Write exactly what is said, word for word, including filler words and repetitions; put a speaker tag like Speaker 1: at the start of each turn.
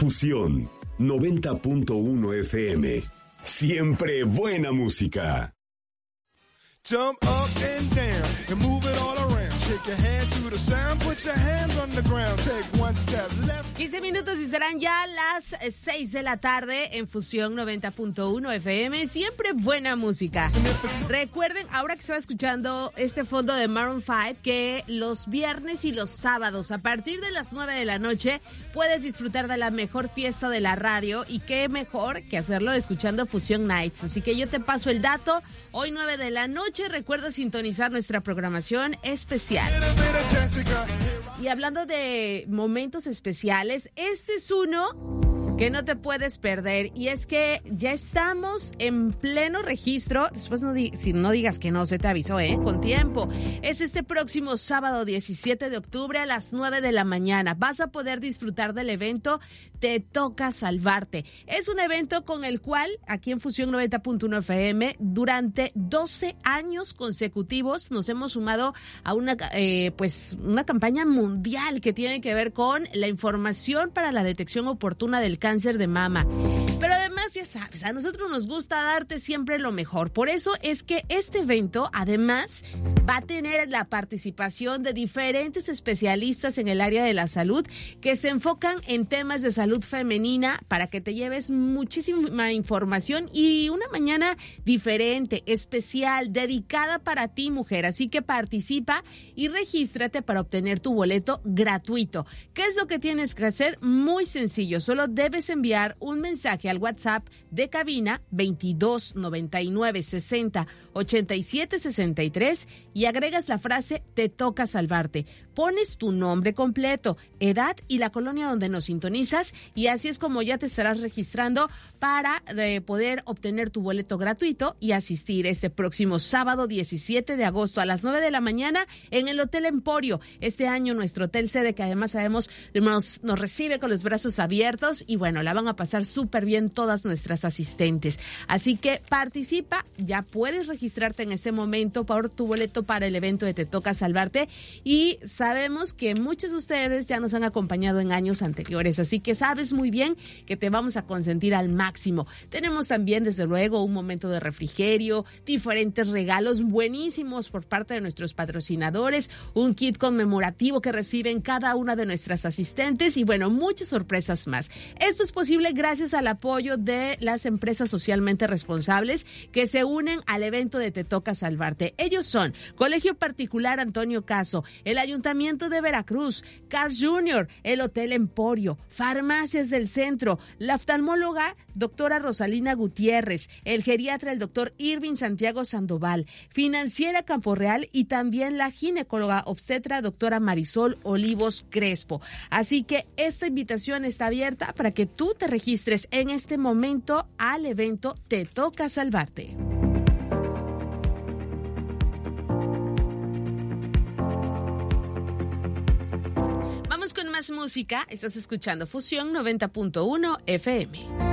Speaker 1: Fusión noventa punto uno F M. Siempre buena música.
Speaker 2: Jump up and down and move it all around. Shake your hand to the sound, put your hands on the ground. Take one step left.
Speaker 3: quince minutos y serán ya las seis de la tarde en Fusión noventa punto uno F M. Siempre buena música. Recuerden, ahora que se va escuchando este fondo de Maroon cinco, que los viernes y los sábados a partir de las nueve de la noche puedes disfrutar de la mejor fiesta de la radio, y qué mejor que hacerlo escuchando Fusión Nights. Así que yo te paso el dato. Hoy nueve de la noche, recuerda sintonizar nuestra programación especial. Y hablando de momentos especiales, este es uno que no te puedes perder, y es que ya estamos en pleno registro. Después no, di- si no digas que no, se te avisó, ¿eh? Con tiempo. Es este próximo sábado diecisiete de octubre a las nueve de la mañana. Vas a poder disfrutar del evento Te Toca Salvarte. Es un evento con el cual, aquí en Fusión noventa punto uno F M, durante doce años consecutivos nos hemos sumado a una, eh, pues, una campaña mundial que tiene que ver con la información para la detección oportuna del cáncer de mama. Pero además, ya sabes, a nosotros nos gusta darte siempre lo mejor. Por eso es que este evento, además, va a tener la participación de diferentes especialistas en el área de la salud que se enfocan en temas de salud femenina, para que te lleves muchísima información y una mañana diferente, especial, dedicada para ti, mujer. Así que participa y regístrate para obtener tu boleto gratuito. ¿Qué es lo que tienes que hacer? Muy sencillo, solo debes enviar un mensaje al WhatsApp de cabina veintidós noventa y nueve sesenta ochenta y siete sesenta y tres y agregas la frase Te Toca Salvarte. Pones tu nombre completo, edad y la colonia donde nos sintonizas, y así es como ya te estarás registrando para eh, poder obtener tu boleto gratuito y asistir este próximo sábado diecisiete de agosto a las nueve de la mañana en el Hotel Emporio. Este año nuestro hotel sede, que además sabemos nos, nos recibe con los brazos abiertos, y bueno, la van a pasar súper bien todas nuestras asistentes. Así que participa, ya puedes registrarte en este momento por tu boleto para el evento de Te Toca Salvarte, y sabemos que muchos de ustedes ya nos han acompañado en años anteriores, así que sabes muy bien que te vamos a consentir al máximo. Tenemos también, desde luego, un momento de refrigerio, diferentes regalos buenísimos por parte de nuestros patrocinadores, un kit conmemorativo que reciben cada una de nuestras asistentes, y bueno, muchas sorpresas más. Esto es posible gracias al apoyo de las empresas socialmente responsables que se unen al evento de Te Toca Salvarte. Ellos son Colegio Particular Antonio Caso, el Ayuntamiento de Veracruz, Carl junior, el Hotel Emporio, Farmacias del Centro, la oftalmóloga doctora Rosalina Gutiérrez, el geriatra el doctor Irving Santiago Sandoval, Financiera Campo Real, y también la ginecóloga obstetra doctora Marisol Olivos Crespo. Así que esta invitación está abierta para que tú te registres en este momento al evento Te Toca Salvarte. Vamos con más música. Estás escuchando Fusión noventa punto uno F M.